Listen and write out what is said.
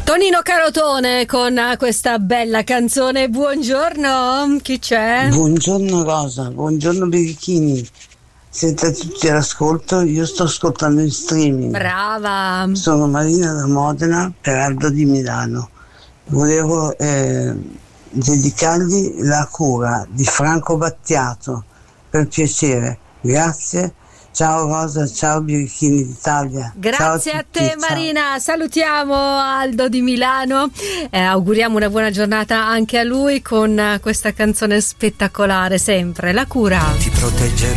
Tonino Carotone con questa bella canzone. Buongiorno, chi c'è? Buongiorno Rosa, buongiorno Birichini. Siete tutti all'ascolto, io sto ascoltando in streaming. Brava. Sono Marina da Modena per Aldo di Milano. Volevo dedicargli La cura di Franco Battiato, per piacere. Grazie. Ciao Rosa, ciao Birichini d'Italia. Grazie ciao a te tutti, Marina, salutiamo Aldo di Milano, auguriamo una buona giornata anche a lui con questa canzone spettacolare sempre, La cura. Ti proteggerò